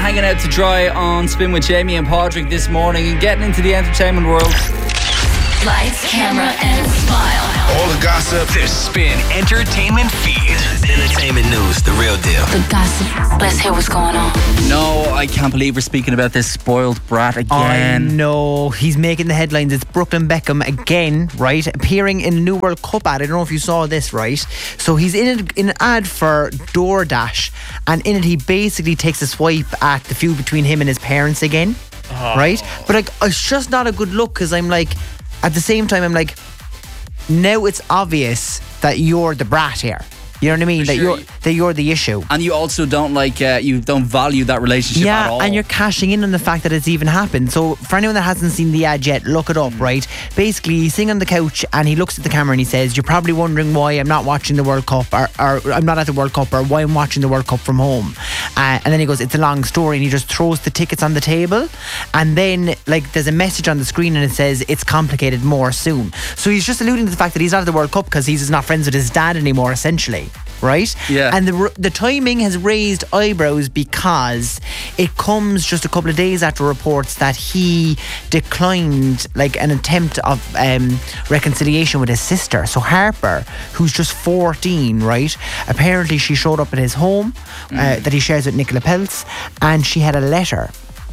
hanging out to dry on Spin with Jamie and Padraig this morning and getting into the entertainment world. Lights, camera, and smile. All the gossip. The Spin Entertainment Feed. Entertainment news, the real deal. The gossip. Let's hear what's going on. No, I can't believe we're speaking about this spoiled brat again. I know, he's making the headlines. It's Brooklyn Beckham again, right? Appearing in a new World Cup ad. I don't know if you saw this, right? So he's in an ad for DoorDash, and in it he basically takes a swipe at the feud between him and his parents again, right? But like, it's just not a good look, because I'm like, at the same time, I'm like, now it's obvious that you're the brat here. You know what I mean? That you're the issue. And you also don't you don't value that relationship at all. Yeah, and you're cashing in on the fact that it's even happened. So for anyone that hasn't seen the ad yet, look it up, right? Basically, he's sitting on the couch and he looks at the camera and he says, "You're probably wondering why I'm not watching the World Cup, or I'm not at the World Cup, or why I'm watching the World Cup from home." And then he goes, "It's a long story," and he just throws the tickets on the table. And then there's a message on the screen and it says, "It's complicated, more soon." So he's just alluding to the fact that he's not at the World Cup because he's not friends with his dad anymore, essentially. Right? Yeah. And the timing has raised eyebrows because it comes just a couple of days after reports that he declined an attempt of reconciliation with his sister. So Harper, who's just 14, right? Apparently she showed up at his home that he shares with Nicola Peltz, and she had a letter.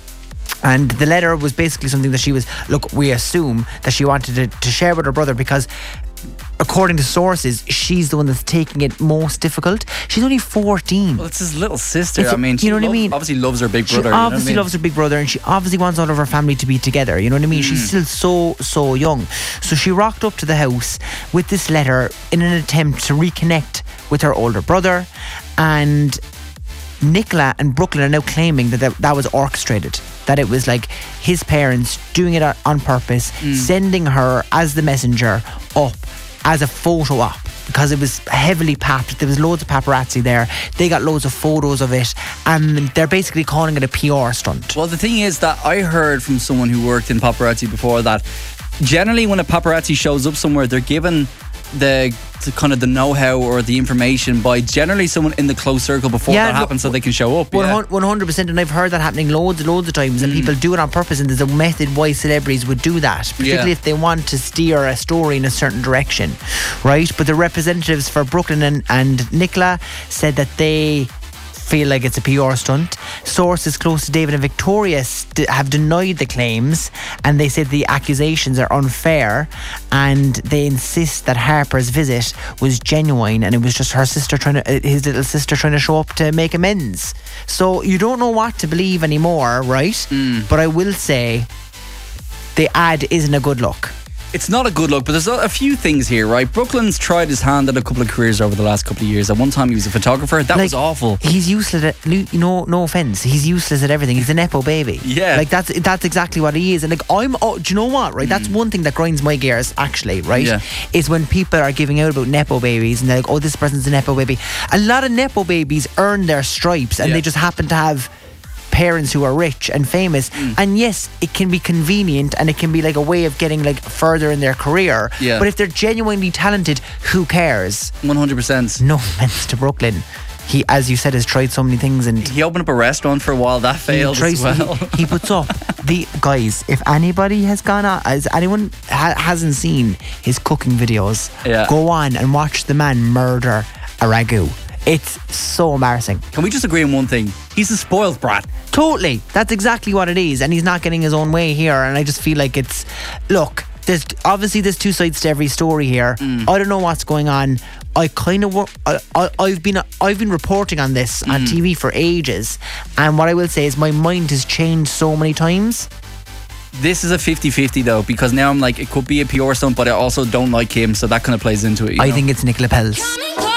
And the letter was basically something that we assume that she wanted to share with her brother, because according to sources, she's the one that's taking it most difficult. She's only 14. Well, it's his little sister. I mean, you know what I mean? Obviously loves her big brother. She obviously loves her big brother, and she obviously wants all of her family to be together. You know what I mean? She's still so young. So she rocked up to the house with this letter in an attempt to reconnect with her older brother, and Nicola and Brooklyn are now claiming that was orchestrated, that it was his parents doing it on purpose, sending her as the messenger up as a photo op, because it was heavily papped. There was loads of paparazzi there. They got loads of photos of it, and they're basically calling it a PR stunt. Well, the thing is that I heard from someone who worked in paparazzi before that generally when a paparazzi shows up somewhere, they're given the know-how or the information by generally someone in the close circle before that happens, so they can show up. 100%, and I've heard that happening loads of times, and people do it on purpose, and there's a method why celebrities would do that, particularly if they want to steer a story in a certain direction, right? But the representatives for Brooklyn and Nicola said that they feel like it's a PR stunt. Sources close to David and Victoria have denied the claims, and they said the accusations are unfair, and they insist that Harper's visit was genuine and it was just his little sister trying to show up to make amends. So you don't know what to believe anymore, right? But I will say the ad isn't a good look. It's not a good look, but there's a few things here, right? Brooklyn's tried his hand at a couple of careers over the last couple of years. At one time he was a photographer. That was awful. He's useless at, no offence, he's useless at everything. He's a nepo baby. Yeah. That's exactly what he is. And do you know what, right? That's one thing that grinds my gears, actually, right? Yeah. Is when people are giving out about nepo babies and they're like, "Oh, this person's a nepo baby." A lot of nepo babies earn their stripes, and they just happen to have parents who are rich and famous, and yes, it can be convenient and it can be a way of getting further in their career, but if they're genuinely talented, who cares? 100%. No offense to Brooklyn, he, as you said, has tried so many things, and he opened up a restaurant for a while. That failed as well. He puts up the guys, if anybody has gone on, as anyone hasn't seen his cooking videos, go on and watch the man murder a ragu. It's so embarrassing. Can we just agree on one thing? He's a spoiled brat. Totally. That's exactly what it is. And he's not getting his own way here. And I just feel like there's two sides to every story here. I don't know what's going on. I've been reporting on this on TV for ages. And what I will say is my mind has changed so many times. This is a 50-50 though, because now I'm it could be a PR stunt, but I also don't like him, so that kind of plays into it. I think it's Nicola Peltz.